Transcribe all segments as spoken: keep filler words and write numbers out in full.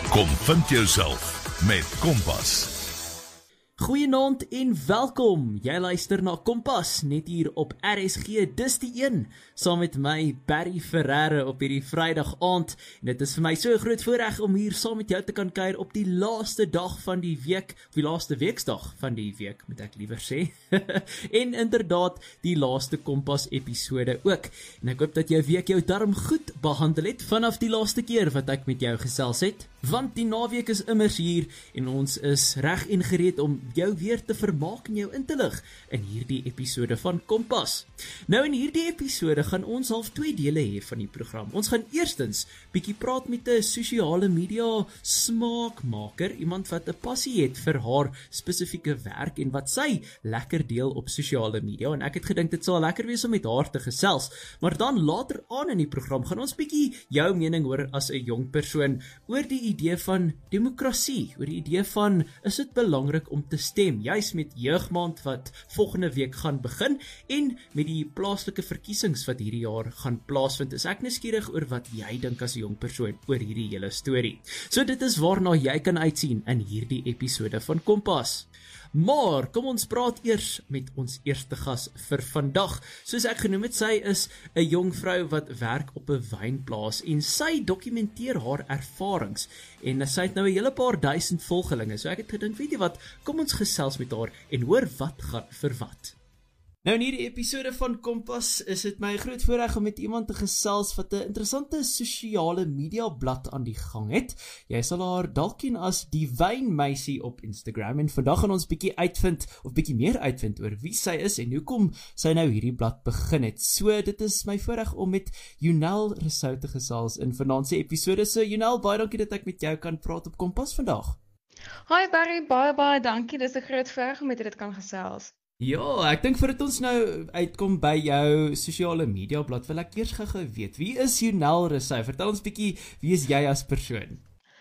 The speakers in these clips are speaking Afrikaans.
Kom vind jouself met Kompas. Goeienaand en welkom. Jy luister na Kompas net hier op R S G. Dis die een saam met my Barry Ferreira op hierdie Vrydag aand. En dit is vir my so 'n groot voorreg om hier saam met jou te kan kuier op die laaste dag van die week, op die laaste weksdag van die week, moet ek liewer sê. En inderdaad die laaste Kompas episode ook. En ek hoop dat jou week jou darm goed behandel het vanaf die laaste keer wat ek met jou gesels het. Want die naweek is immers hier en ons is reg en gereed om jou weer te vermaak en jou in te lig in hierdie episode van Kompas. Nou in hierdie episode gaan ons half twee dele hê van die program. Ons gaan eerstens bietjie praat met 'n sosiale media smaakmaker, iemand wat 'n passie het vir haar spesifieke werk en wat sy lekker deel op sosiale media, en ek het gedink dit sal lekker wees om met haar te gesels. Maar dan later aan in die program gaan ons bietjie jou mening hoor as 'n jong persoon oor die idee van demokrasie, oor die idee van, is dit belangrik om te stem, juis met jeugmaand wat volgende week gaan begin, en met die plaaslike verkiesings wat hierdie jaar gaan plaasvind, is ek nuuskierig oor wat jy dink as 'n jong persoon oor hierdie hele storie. So dit is waarna jy kan uitsien in hierdie episode van Kompas. Maar, kom ons praat eers met ons eerste gas vir vandag. Soos ek genoem het, sy is 'n jong vrou wat werk op 'n wynplaas en sy dokumenteer haar ervarings. En sy het nou 'n hele paar duisend volgelinge, so ek het gedink, weet jy wat, kom ons gesels met haar en hoor wat gaan vir wat. Nou in hierdie episode van Kompas is dit my groot voorreg om met iemand te gesels wat 'n interessante sosiale media blad aan die gang het. Jy sal haar dalk ken as die wynmeisie op Instagram, en vandag gaan ons bietjie uitvind of bietjie meer uitvind oor wie sy is en hoekom sy nou hierdie blad begin het. So dit is my voorreg om met Jonelle Rousseau te gesels in vanaand se episode. So Jonelle, baie dankie dat ek met jou kan praat op Kompas vandag. Hi Barry, baie baie dankie. Dis 'n groot voorreg om met dit kan gesels. Ja, ek dink voordat ons nou uitkom by jou sosiale media blad, wil ek eers gou weet, wie is Jonelle Rousseau? Vertel ons bietjie, wie is jy as persoon?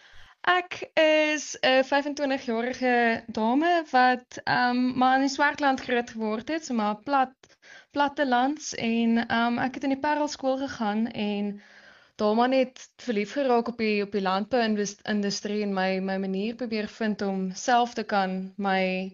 Ek is 'n vyfentwintigjarige dame wat um, maar in die Swartland groot geword het, so maar plat, plattelands, en um, ek het in die Parel skool gegaan en daar maar net verlief geraak op die, op die landbou-industrie en my, my manier probeer vind om self te kan my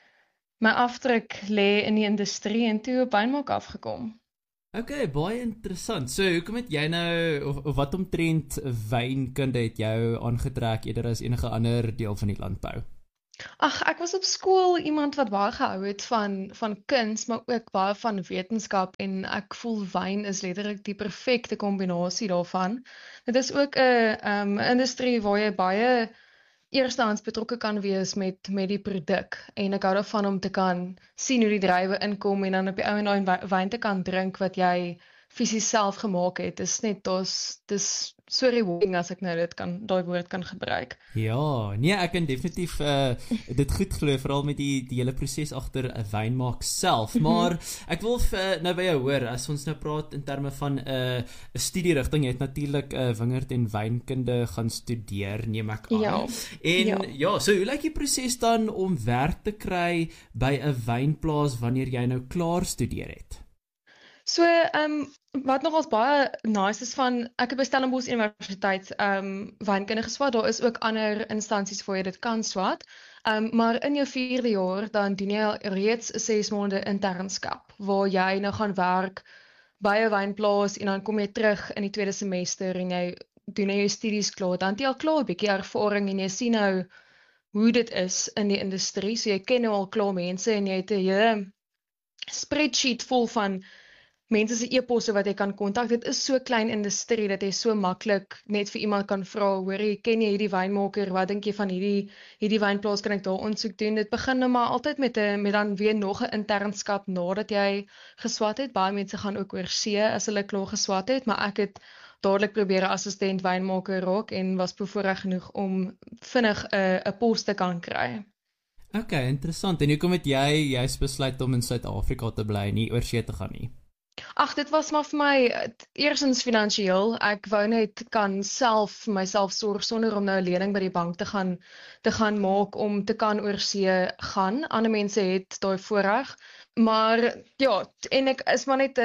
My afdruk lê in die industrie en toe op wynmaak afgekom. Okay, baie interessant. So, hoekom het jy nou, of, of wat omtrent wynkunde het jou aangetrek eerder as enige ander deel van die landbou? Ag, ek was op skool iemand wat baie gehou het van, van kuns, maar ook baie van wetenskap, en ek voel wyn is letterlik die perfekte kombinasie daarvan. Dit is ook 'n um, industrie waar jy baie eerstehands betrokke kan wees met, met die produk, en ek hou daarvan om te kan sien hoe die druiwe inkom en dan op die ou en daai wyn te kan drink wat jy fisies self gemaak het. Dis net, dis, dis so rewarding as ek nou dit kan, daai woord kan gebruik. Ja, nee, ek kan definitief uh, dit goed glo, veral met die, die hele proses agter 'n wynmaak self, maar ek wil uh, nou by jou hoor, as ons nou praat in terme van 'n uh, studierigting, jy het natuurlik 'n uh, wingerd en wynkunde gaan studeer, neem ek aan. Ja. En ja, ja so hoe lyk die proses dan om werk te kry by 'n wynplaas wanneer jy nou klaar studeer het? So, um, wat nogals baie nice is van, ek het by Stellenbosch Universiteit um, wynkunde geswat, daar is ook ander instansies waar jy dit kan swat, um, maar in jou vierde jaar, dan doen jy reeds ses maande internskap, waar jy nou gaan werk by 'n wynplaas, en dan kom jy terug in die tweede semester, en jy doen nou jou studies klaar, dan het jy al klaar 'n bietjie ervaring, en jy sien nou hoe dit is in die industrie, so jy ken nou al klaar mense, en jy het 'n hele spreadsheet vol van mense se e-posse wat jy kan kontak. Dit is so klein industrie dat jy so maklik net vir iemand kan vra, hoorie, ken jy hierdie wynmaker, wat dink jy van hierdie hierdie wynplaas, kan ek daar ondersoek doen? Dit begin nou maar altyd met 'n met dan weer nog 'n internskap nadat jy geswat het. Baie mense gaan ook oor see as hulle klaar geswat het, maar ek het dadelik probeer 'n assistent wynmaker raak en was bevoorreg genoeg om vinnig 'n 'n pos te kan kry. Okay, interessant. En hoekom het jy jy's besluit om in Suid-Afrika te bly, nie oor see te gaan nie? Ag, dit was maar vir my eerstens finansiëel. Ek wou net kan self vir myself sorg sonder om nou 'n lening by die bank te gaan te gaan maak om te kan oor see gaan. Ander mense het daai voorreg, maar ja, en ek is maar net 'n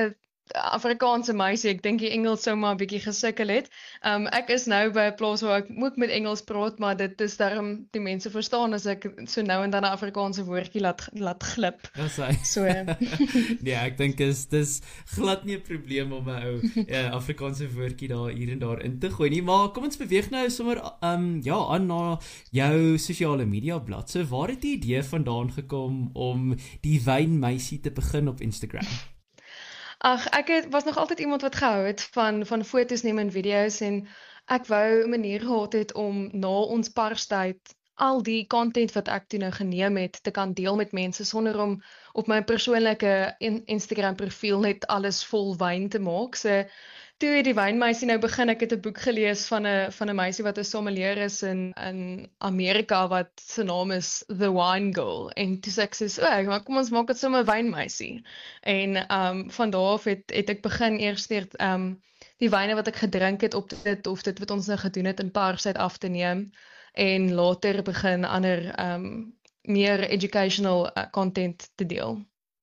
Afrikaanse meisie, ek dink die Engels sou maar 'n bietjie gesukkel het. Um, ek is nou by 'n plaas waar ek ook met Engels praat, maar dit is daarom die mense verstaan as ek so nou en dan 'n Afrikaanse woordjie laat laat glip. Ja, sy. So nee, ek dink is dis glad nie 'n probleem om 'n ou uh, Afrikaanse woordjie daar hier en daar in te gooi nie, maar kom ons beweeg nou sommer um ja, aan na jou sosiale media bladsy. Waar het die idee vandaan gekom om die wynmeisie te begin op Instagram? Ag, ek het, was nog altyd iemand wat gehou het van van foto's neem en video's en ek wou 'n manier gehad het om na ons Parstyd al die content wat ek toe nou geneem het te kan deel met mense sonder om op my persoonlike in Instagram profiel net alles vol wyn te maak. So toe het die wynmeisie nou begin, ek het 'n boek gelees van 'n van 'n meisie wat 'n sommelier is in in Amerika wat se naam is The Wine Girl en toe sê ek so, "O, maar kom ons maak dit sommer wynmeisie." En um van daar af het het ek begin eers deur um die wyne wat ek gedrink het op dit of dit wat ons nou gedoen het in Parkside af te neem en later begin ander um meer educational uh, content te deel.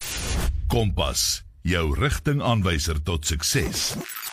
Kompas, jou rigtingaanwyser tot sukses.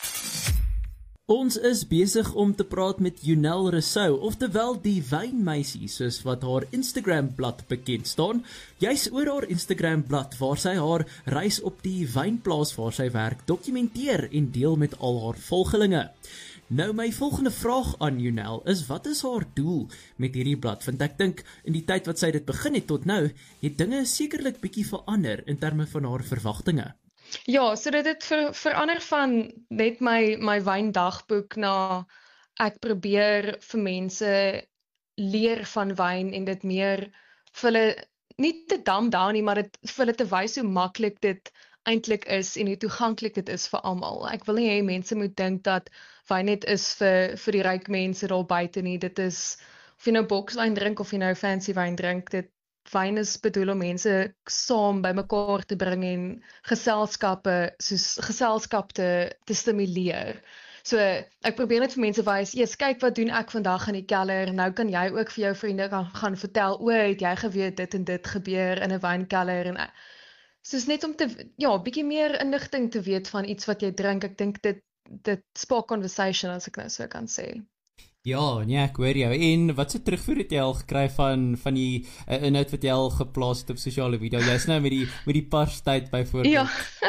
Ons is besig om te praat met Jonelle Rousseau, oftewel die wynmeisie, soos wat haar Instagram-blad bekend staan. Jy's oor haar Instagram-blad waar sy haar reis op die wynplaas waar sy werk dokumenteer en deel met al haar volgelinge. Nou my volgende vraag aan Jonelle is, wat is haar doel met hierdie blad? Want ek dink in die tyd wat sy dit begin het tot nou, het dinge sekerlik bietjie verander in terme van haar verwagtinge. Ja, so dit het ver, verander van net my my wyndagboek na ek probeer vir mense leer van wyn en dit meer vir hulle nie te dumb down nie, maar dit vir hulle te wys hoe maklik dit eintlik is en hoe toeganklik dit is vir almal. Ek wil nie hê mense moet dink dat wyn net is vir vir die ryk mense daar buite nie. Dit is of jy nou bokswyn drink of jy nou fancy wyn drink, dit wyn is bedoel om mense saam bymekaar te bring en geselskappe soos geselskap te te stimuleer. So ek probeer net vir mense wys, "Eers kyk wat doen ek vandag in die keller. Nou kan jy ook vir jou vriende kan gaan vertel, o, het jy geweet dit en dit gebeur in 'n wynkelder en soos net om te ja, bietjie meer inligting te weet van iets wat jy drink. Ek dink dit dit spark conversation as ek nou so kan sê. Ja, nee, ek hoor jou. En wat se terugvoer het jy al gekry van van die uh, inhoud wat jy al geplaas het op sosiale media? Jy's nou met die met die Parstyd byvoorbeeld. Ja.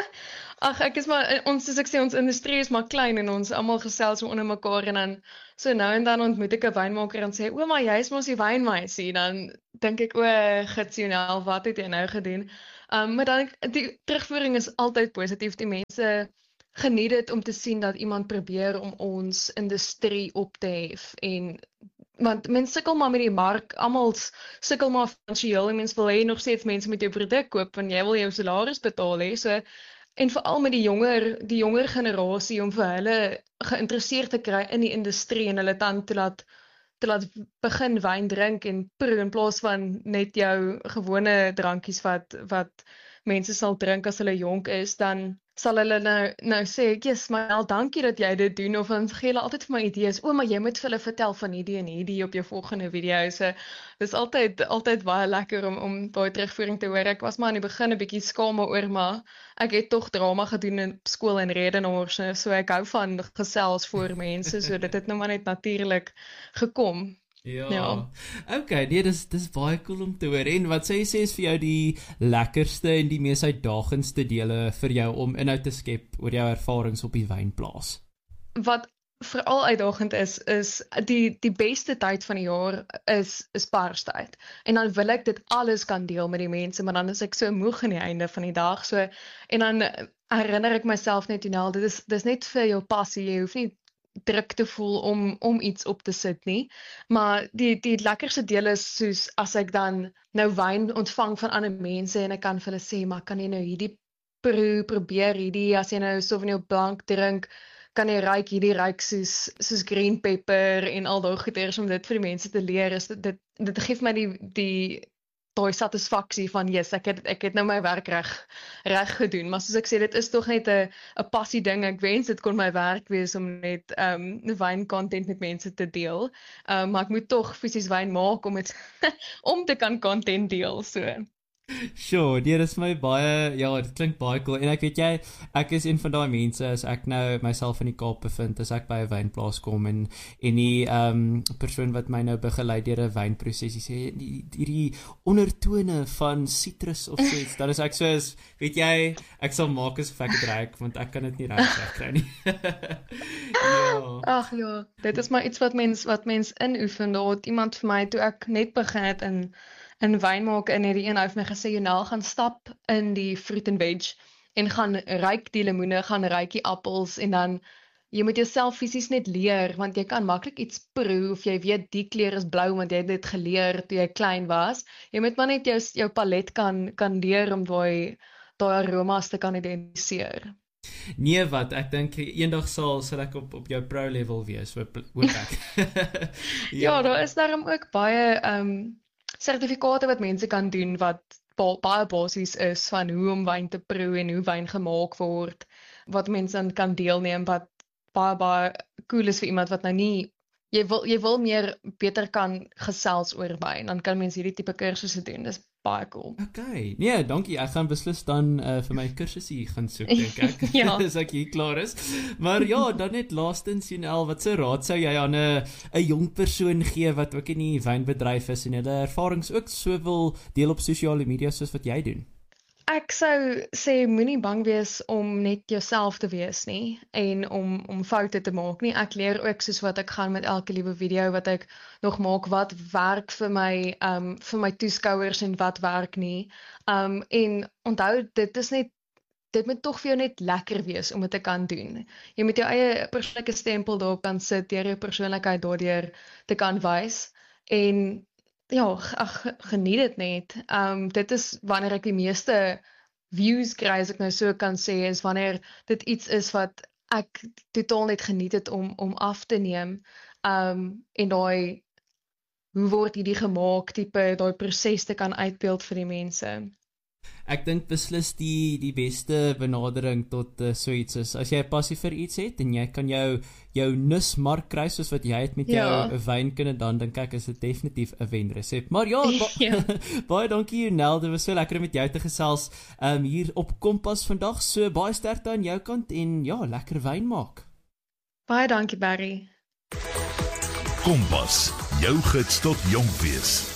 Ag, ek is maar ons soos ek sê ons industrie is maar klein en ons almal gesels so onder mekaar en dan so nou en dan ontmoet ek 'n wynmaker en sê, "O, maar jy's mos die wynmeisie." Dan dink ek, "O, gits Jonelle, wat het jy nou gedoen?" Um, maar dan die terugvoering is altyd positief. Die mense geniet dit om te sien dat iemand probeer om ons industrie op te hef en want mense sukkel maar met die mark, almal sukkel maar finansiëel en mense wil hê nog steeds mense met jou produk koop en jy wil jou salaris betaal hê. So en veral met die jonger die jonger generasie om vir hulle geïnteresseerd te kry in die industrie en hulle dan te laat te laat begin wyn drink en proe in plaas van net jou gewone drankies wat wat mense sal drink as hulle jonk is, dan sal hulle nou nou sê, "Jesus, maar dankie dat jy dit doen," of dan gee hulle altyd vir my idees, "O, maar jy moet vir hulle vertel van hierdie en hierdie op jou volgende video." So dis altyd altyd baie lekker om om daai terugvoering te hoor. Ek was maar aan die begin 'n bietjie skaam oor, maar ek het tog drama gedoen in skool en Redenaars, so ek hou van gesels voor mense, so dit het nou maar net natuurlik gekom. Ja. Ja. Okay, nee, dis dis baie cool om te hoor. En wat sê jy sê is vir jou die lekkerste en die mees uitdagendste dele vir jou om inhoud te skep oor jou ervarings op die wynplaas? Wat veral uitdagend is, is die die beste tyd van die jaar is is Parstyd. En dan wil ek dit alles kan deel met die mense, maar dan is ek so moeg aan die einde van die dag. So en dan herinner ek myself net, Jonelle, dit is dis net vir jou passie. Jy hoef nie druk te voel om om iets op te sit nie. Maar die die lekkerste deel is soos as ek dan nou wyn ontvang van ander mense en ek kan vir hulle sê, "Maar kan jy nou hierdie proe probeer hierdie as jy nou Sauvignon Blanc drink, kan jy ruik hierdie ruik soos soos green pepper en al daai goeders om dit vir die mense te leer." Is dit dit, dit gee my die die daai satisfaksie van, "Yes, ek het ek het nou my werk reg reg gedoen." Maar soos ek sê, dit is tog net 'n 'n passie ding. Ek wens dit kon my werk wees om net um wyn content met mense te deel. Um maar ek moet tog fisies wyn maak om dit om te kan content deel, so. Sure, dit is my baie, ja, dit klink baie cool, en ek weet jy, ek is een van daai mense, as ek nou myself in die Kaap bevind, as ek by 'n wynplaas kom, en, en die um, persoon wat my nou begelei deur 'n wynprosesie sê, die, die ondertone van citrus of soets, dan is ek soos, weet jy, ek sal maak asof ek dit ruik, want ek kan dit nie reg kry nie. Ja. Ag ja, dit is maar iets wat mens, wat mens inoefen, daar het iemand vir my, toe ek net begin het in in wyn maak, en het die een ou vir my gesê, Jonel, gaan stap in die fruit and veg, en gaan ruik die lemoene, gaan ruik die appels, en dan, jy moet jouself fisies net leer, want jy kan maklik iets proe, of jy weet, die kleur is blou, want jy het dit geleer, toe jy klein was, jy moet maar net jou, jou palet kan, kan leer, om die, die aromas te kan identifiseer. Nee wat, ek dink eendag sal, sal ek op, op jou pro level wees, hoop, hoop ek. ja. ja, daar is daarom ook baie, um, sertifikate wat mense kan doen wat ba baie basies is van hoe om wyn te proe en hoe wyn gemaak word, wat mense dan kan deelneem, wat baie baie cool is vir iemand wat nou nie, jy wil, jy wil meer beter kan gesels oor wyn, dan kan mense hierdie tipe kursusse doen, dis baie cool. Okay, nee, dankie, ek gaan beslis dan uh, vir my kursusie gaan soek, dink ek, ja. as ek hier klaar is. Maar ja, dan net laastens, Jonel, wat se raad sou jy aan 'n 'n jong persoon gee wat ook in die wynbedryf is en hulle ervarings ook so wil deel op sosiale media soos wat jy doen? Ek sou sê, moenie bang wees om net jouself te wees nie, en om, om foute te maak nie. Ek leer ook soos wat ek gaan met elke liewe video wat ek nog maak, wat werk vir my, um, vir my toeskouers en wat werk nie. Um, en onthou, dit is net, dit moet tog vir jou net lekker wees om dit te kan doen. Jy moet jou eie persoonlike stempel daarop kan sit, deur jou persoonlikheid daardeur te kan wys, en ja, ag, geniet dit net. Um, dit is wanneer ek die meeste views kry, as ek nou so kan sê, is wanneer dit iets is wat ek totaal net geniet het om, om af te neem. Um, en daai, hoe word hierdie gemaak, tipe, daai proses te kan uitbeeld vir die mense. Ek dink beslis die die beste benadering tot uh, so iets is, as jy 'n passie vir iets het, en jy kan jou jou nismark kry, soos wat jy het met ja. jou wynkunde, dan dink ek is dit definitief 'n wenresep. Maar ja, ba ja. baie dankie Jonel, dit was so lekker om met jou te gesels, um, hier op Kompas vandag, so baie sterkte aan jou kant, en ja, lekker wyn maak. Baie dankie, Barry. Kompas, jou gids tot jong wees.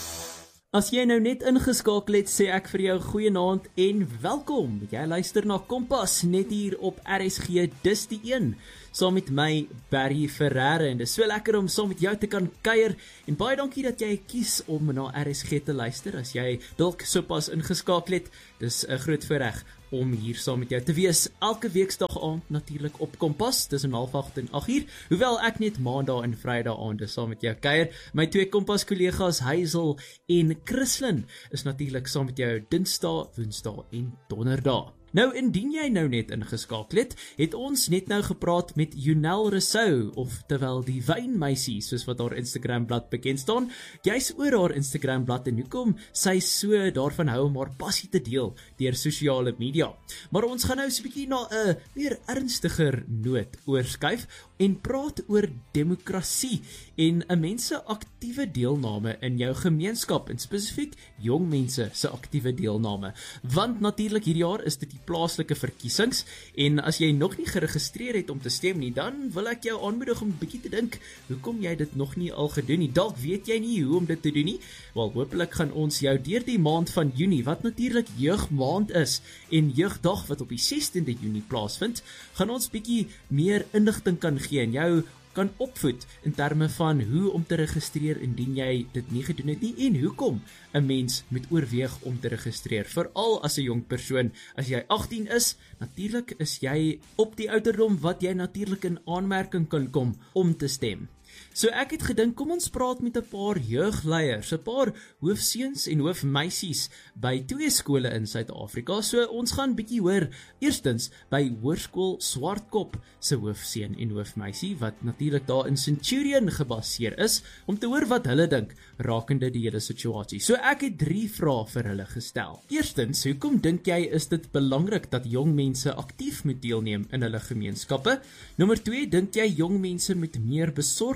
As jy nou net ingeskakel het, sê ek vir jou goeienaand en welkom. Jy luister na Kompas, net hier op R S G, dis die een, saam met my, Barry Ferreira, en dis so lekker om saam met jou te kan kuier, en baie dankie dat jy kies om na R S G te luister, as jy dalk sopas ingeskakel het, dis 'n groot voorreg om hier saam met jou te wees, elke weeksdag aand natuurlik op Kompas, tussen half agt en agt uur, hoewel ek net maandag en vrydag aande saam met jou kuier. My twee Kompas kollegas Hazel en Christlyn is natuurlik saam met jou Dinsdae, Woensdae en Donderdae. Nou, indien jy nou net ingeskakel het, het ons net nou gepraat met Jonel Rousseau, of terwyl die wynmeisie, soos wat haar Instagram-blad bekend staan, jy's oor haar Instagram-blad, en hoekom sy so daarvan hou om haar passie te deel deur sosiale media. Maar ons gaan nou so 'n bietjie na 'n meer ernstiger noot oorskuif, en praat oor demokrasie, en 'n mens se aktiewe deelname in jou gemeenskap, en spesifiek jong mense se aktiewe deelname. Want natuurlik hierdie jaar is dit die plaaslike verkiesings, en as jy nog nie geregistreer het om te stem nie, dan wil ek jou aanmoedig om 'n bietjie te dink, hoekom jy dit nog nie al gedoen nie. Dalk weet jy nie hoe om dit te doen nie. Wel, hopelik gaan ons jou deur die maand van Junie, wat natuurlik jeugmaand is, en jeugdag wat op die sestiende Junie plaasvind, gaan ons bietjie meer inligting kan gee en jou kan opvoed in terme van hoe om te registreer indien jy dit nie gedoen het nie, en hoekom 'n mens moet oorweeg om te registreer, veral as 'n jong persoon. As jy agtien is, natuurlik is jy op die ouderdom wat jy natuurlik in aanmerking kan kom om te stem. So ek het gedink, kom ons praat met 'n paar jeugleiers, 'n paar hoofseuns en hoofmeisies by twee skole in Suid-Afrika. So ons gaan bietjie hoor, eerstens by Hoërskool Swartkop se hoofseun en hoofmeisie, wat natuurlik daar in Centurion gebaseer is, om te hoor wat hulle dink rakende die hele situasie. So ek het drie vrae vir hulle gestel. Eerstens, hoekom dink jy is dit belangrik dat jong mense aktief moet deelneem in hulle gemeenskappe? Nommer twee, dink jy jong mense moet meer besorg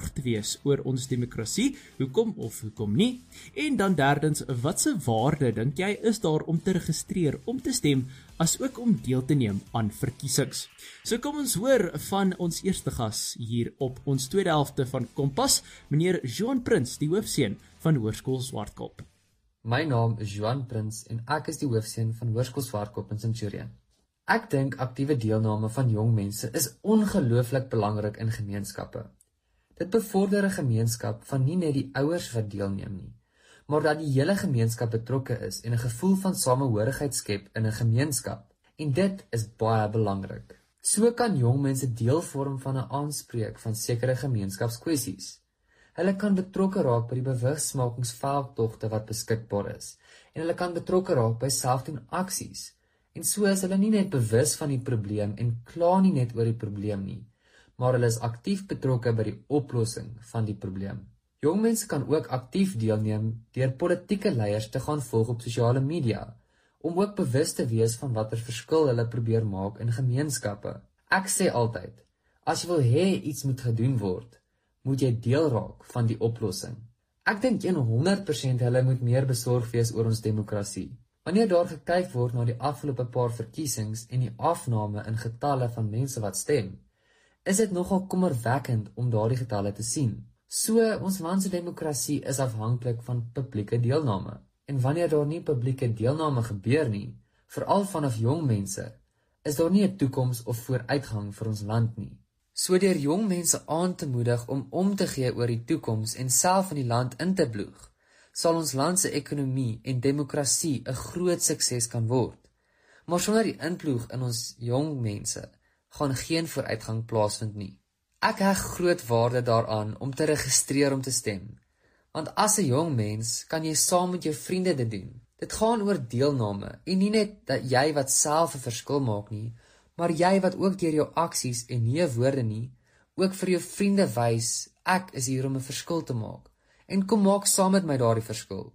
besorgd wees oor ons demokrasie, hoekom of hoekom nie? En dan derdens, watse waarde dink jy is daar om te registreer om te stem, as ook om deel te neem aan verkiesings? So kom ons hoor van ons eerste gas hier op ons tweede helfte van Kompas, meneer Johan Prins, die hoofseun van Hoërskool Swartkop. My naam is Johan Prins en ek is die hoofseun van Hoërskool Swartkop in Centurion. Ek dink aktiewe deelname van jong mense is ongelooflik belangrik in gemeenskappe. Dit bevorder 'n gemeenskap van nie net die ouers wat deelneem nie, maar dat die hele gemeenskap betrokke is en 'n gevoel van samehorigheid skep in 'n gemeenskap. En dit is baie belangrik. So kan jong mense deel vorm van 'n aanspreek van sekere gemeenskapskwessies. Hulle kan betrokke raak by die bewusmakingsveldtogte wat beskikbaar is, en hulle kan betrokke raak by selfdoen-aksies. En so is hulle nie net bewus van die probleem en kla nie net oor die probleem nie, maar hulle is aktief betrokke by die oplossing van die probleem. Jong mense kan ook aktief deelneem deur politieke leiers te gaan volg op sosiale media, om ook bewus te wees van watter verskil hulle probeer maak in gemeenskappe. Ek sê altyd, as jy wil hê iets moet gedoen word, moet jy deel raak van die oplossing. Ek dink honderd persent hulle moet meer besorg wees oor ons demokrasie. Wanneer daar gekyk word na die afgelope paar verkiesings en die afname in getalle van mense wat stem, is dit nogal kommerwekkend om daardie getalle te sien. So, ons land se demokrasie is afhanklik van publieke deelname. En wanneer daar nie publieke deelname gebeur nie, veral vanaf jong mense, is daar nie 'n toekoms of vooruitgang vir ons land nie. So deur jong mense aan te moedig om om te gee oor die toekoms en self in die land in te bloeg, sal ons land se ekonomie en demokrasie 'n groot sukses kan word. Maar sonder die inploeg in ons jong mense, gaan geen vooruitgang plaasvind nie. Ek heg groot waarde daaraan om te registreer om te stem, want as 'n jong mens kan jy saam met jou vriende dit doen. Dit gaan oor deelname en nie net dat jy wat self 'n verskil maak nie, maar jy wat ook deur jou aksies en nie woorde nie, ook vir jou vriende wys, ek is hier om 'n verskil te maak. En kom maak saam met my daardie verskil.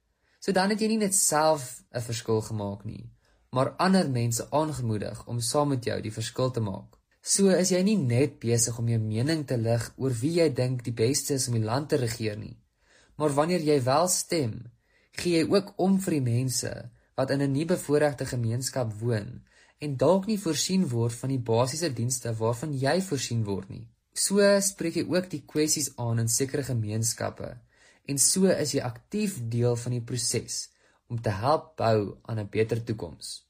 So dan het jy nie net self 'n verskil gemaak nie, maar ander mense aangemoedig om saam met jou die verskil te maak. So is jy nie net besig om jou mening te lig oor wie jy dink die beste is om die land te regeer nie, maar wanneer jy wel stem, gee jy ook om vir die mense wat in 'n nie bevoorregte gemeenskap woon en dalk nie voorsien word van die basiese dienste waarvan jy voorsien word nie. So spreek jy ook die kwessies aan in sekere gemeenskappe en so is jy aktief deel van die proses om te help bou aan 'n beter toekoms.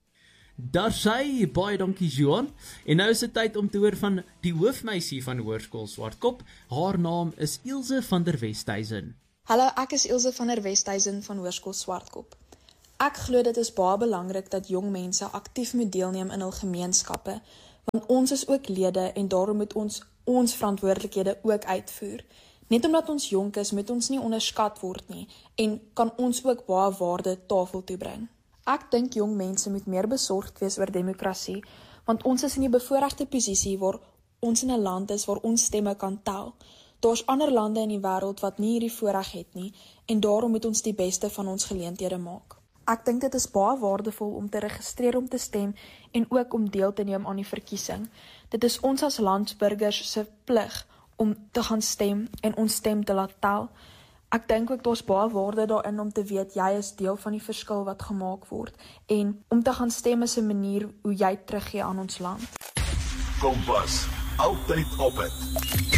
Daar sê baie dankie Johan. En nou is dit tyd om te hoor van die hoofmeisie van Hoërskool Swartkop. Haar naam is Ilse van der Westhuizen. Hallo, ek is Ilse van der Westhuizen van Hoërskool Swartkop. Ek glo dit is baie belangrik dat jong mense aktief moet deelneem in hul gemeenskappe, want ons is ook lede en daarom moet ons ons verantwoordelikhede ook uitvoer. Net omdat ons jonk is, moet ons nie onderskat word nie en kan ons ook baie waarde tafel toe bring. Ek dink jong mense moet meer besorgd wees oor demokrasie, want ons is in 'n bevoorregte posisie waar ons in 'n land is waar ons stemme kan tel. Daar's ander lande in die wêreld wat nie hierdie voorreg het nie en daarom moet ons die beste van ons geleenthede maak. Ek dink dit is baie waardevol om te registreer om te stem en ook om deel te neem aan die verkiesing. Dit is ons as landsburgers se plig om te gaan stem en ons stem te laat tel. Ek dink ook daar's baie waarde daarin om te weet jy is deel van die verskil wat gemaak word en om te gaan stem is 'n manier hoe jy teruggee aan ons land. Kompas, altyd op het.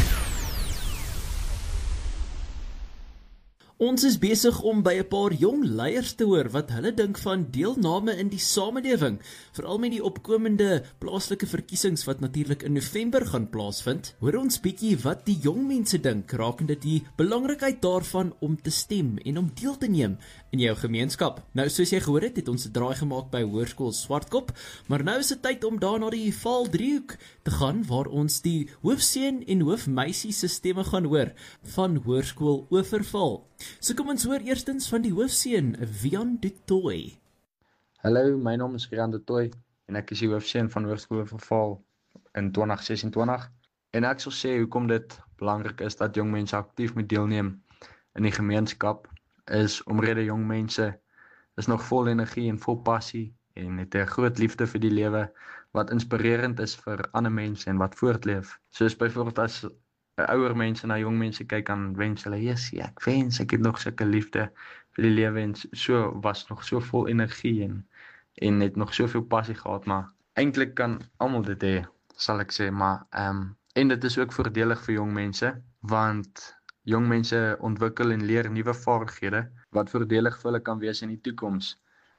Ons is besig om by 'n paar jong leiers te hoor wat hulle dink van deelname in die samelewing, veral met die opkomende plaaslike verkiesings wat natuurlik in November gaan plaasvind. Hoor ons bietjie wat die jong mense dink rakende die belangrikheid daarvan om te stem en om deel te neem in jou gemeenskap. Nou soos jy gehoor het, het ons 'n draai gemaak by Hoërskool Swartkop, maar nou is dit tyd om daar na die Vaaldriehoek te gaan waar ons die hoofseun en hoofmeisie se stemme gaan hoor van Hoërskool Oeverval. So kom ons hoor eerstens van die hoofseun, Wian du Toit. Hallo, my naam is Wian du Toit en ek is die hoofseun van Hoërskool Oeverval in twintig sesentwintig. En ek sal sê hoekom dit belangrik is dat jong mense aktief moet deelneem in die gemeenskap, is omrede jong mense is nog vol energie en vol passie en het 'n groot liefde vir die lewe wat inspirerend is vir ander mense en wat voortleef. Soos byvoorbeeld as ouer mense na jong mense kyk en wens hulle, "Jessie, ek wens ek het nog sulke liefde vir die lewe en so was nog so vol energie en en het nog soveel passie gehad, maar eintlik kan almal dit hê, sal ek sê, maar ehm um, en dit is ook voordelig vir jong mense, want jong mense ontwikkel en leer nuwe vaardighede wat voordelig vir hulle kan wees in die toekoms.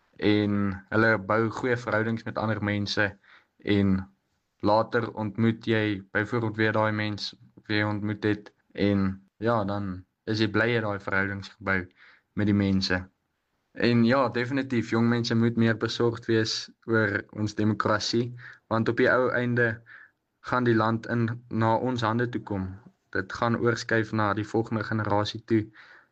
En hulle bou goeie verhoudings met ander mense en later ontmoet jy byvoorbeeld weer daai mens wie jy ontmoet het en ja, dan is jy bly jy daai verhoudings gebou met die mense. En ja, definitief, jong mense moet meer besorgd wees oor ons demokrasie, want op die ou einde gaan die land in na ons hande toe kom. Dit gaan oorskuif na die volgende generasie toe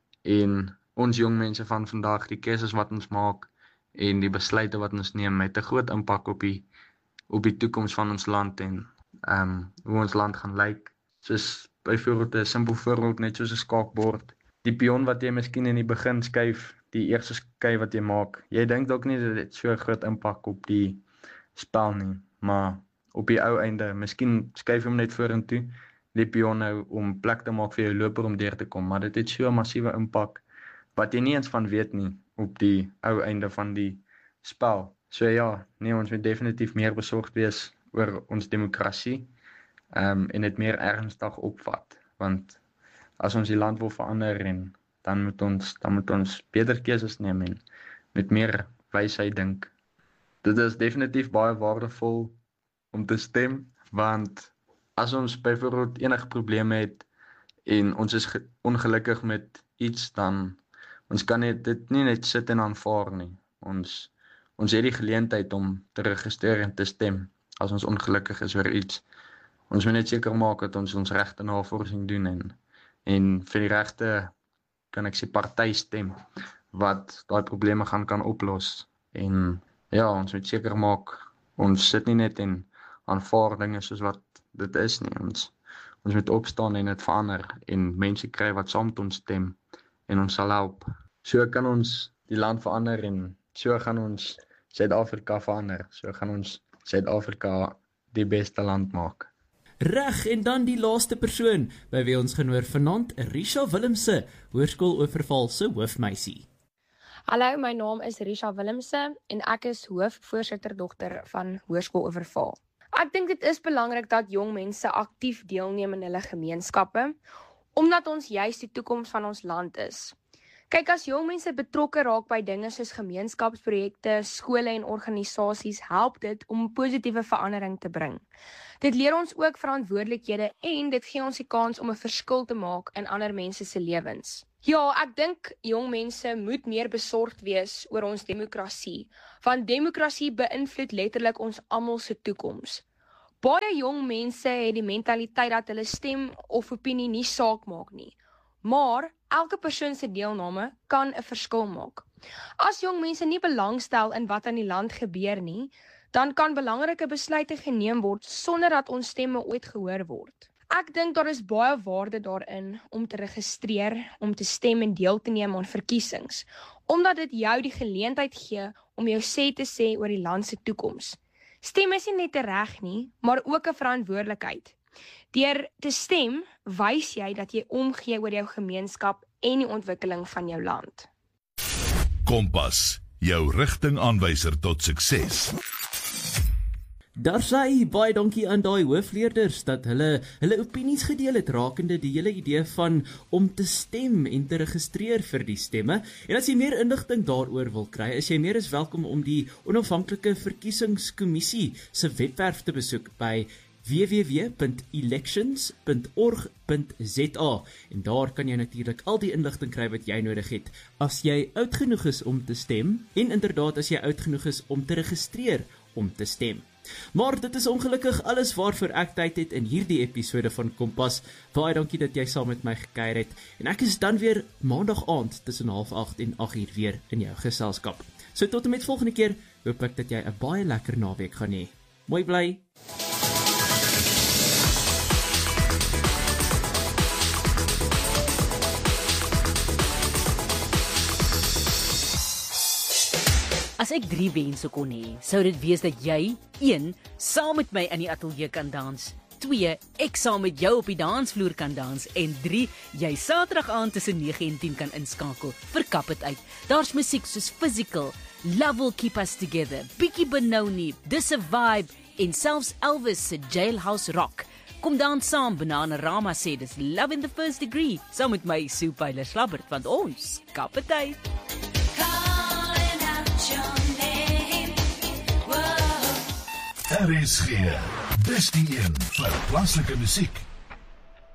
en ons jong mense van vandag, die keuses wat ons maak en die besluite wat ons neem, het 'n groot impak op die op die toekoms van ons land en ehm um, hoe ons land gaan lyk. Soos byvoorbeeld 'n simpel voorbeeld net soos 'n skaakbord. Die pion wat jy miskien in die begin skuif, die eerste skui wat jy maak, jy dink dalk nie dat dit so 'n groot impak op die spel nie, maar op die ou einde, miskien skuif hom net vorentoe, die pion nou om plek te maak vir jou loper om deur te kom, maar dit het so 'n massiewe impak wat jy nie eens van weet nie op die ou einde van die spel. So ja, nee, ons moet definitief meer besorgd wees oor ons demokrasie um, en dit meer ernstig opvat, want as ons die land wil verander en dan moet ons dan moet ons beter keuses neem en met meer wysheid dink. Dit is definitief baie waardevol om te stem, want as ons byvoorbeeld enige probleme het en ons is ongelukkig met iets, dan ons kan net, dit nie net sit en aanvaar nie. Ons ons het die geleentheid om te registreer en te stem as ons ongelukkig is oor iets. Ons moet net seker maak dat ons ons regte navorsing doen en en vir die regte, kan ek sê, party stem wat daai probleme gaan kan oplos. En ja, ons moet seker maak ons sit nie net en aanvaar dinge soos wat dit is nie. Ons ons moet opstaan en dit verander en mense kry wat saam met ons stem en ons sal help. So kan ons die land verander en so gaan ons Suid-Afrika verander. So gaan ons Suid-Afrika die beste land maak. Reg, en dan die laaste persoon by wie ons genoor vanaand, Risha Willemse, Hoërskool Oeverval se hoofmeisie. Hallo, my naam is Risha Willemse en ek is hoofvoorsitterdogter van Hoërskool Oeverval. Ek dink dit is belangrik dat jong mense aktief deelneem in hulle gemeenskappe, omdat ons juis die toekoms van ons land is. Kyk, as jong mense betrokke raak by dinge soos gemeenskapsprojekte, skole en organisasies, help dit om positiewe verandering te bring. Dit leer ons ook verantwoordelikhede en dit gee ons die kans om 'n verskil te maak in ander mense se lewens. Ja, ek dink jong mense moet meer besorgd wees oor ons demokrasie, want demokrasie beïnvloed letterlik ons almal se toekoms. Baie jong mense het die mentaliteit dat hulle stem of opinie nie saak maak nie, maar elke persoon se deelname kan 'n verskil maak. As jong mense nie belangstel in wat aan die land gebeur nie, dan kan belangrike besluite geneem word sonder dat ons stemme ooit gehoor word. Ek dink daar is baie waarde daarin om te registreer, om te stem en deel te neem aan verkiesings, omdat dit jou die geleentheid gee om jou sê te sê oor die land se toekoms. Stem is nie net 'n reg nie, maar ook 'n verantwoordelikheid. Deur te stem, wys jy dat jy omgee oor jou gemeenskap en die ontwikkeling van jou land. Kompas, jou rigtingaanwyser tot sukses. Daar sê baie dankie aan daai hoofleerders dat hulle hulle opinies gedeel het rakende die hele idee van om te stem en te registreer vir die stemme. En as jy meer inligting daaroor wil kry, is jy meer as welkom om die onafhanklike verkiesingskommissie se webwerf te besoek by w w w punt elections punt org punt z a en daar kan jy natuurlik al die inligting kry wat jy nodig het as jy oud genoeg is om te stem en inderdaad as jy oud genoeg is om te registreer om te stem. Maar dit is ongelukkig alles waarvoor ek tyd het in hierdie episode van Kompas. Baie dankie dat jy saam met my gekuier het en ek is dan weer maandag aand tussen half agt en agt uur weer in jou geselskap. So tot en met volgende keer, hoop ek dat jy 'n baie lekker naweek gaan hê. Mooi bly. As ek drie wense kon hê, sou dit wees dat jy, een, saam met my in die ateljee kan dans, twee, ek saam met jou op die dansvloer kan dans. En drie, jy Saterdag aand tussen nege en tien kan inskakel vir Kap het uit. Daar's musiek soos Physical, Love Will Keep Us Together, Bietjie Benoni, Dis a Vibe en selfs Elvis se Jailhouse Rock. Kom dan saam, Bananarama sê dis Love in the First Degree, saam met my Sue Pyler Slabbert, want ons Kap het uit. R S G, dis die een vir plaaslike musiek.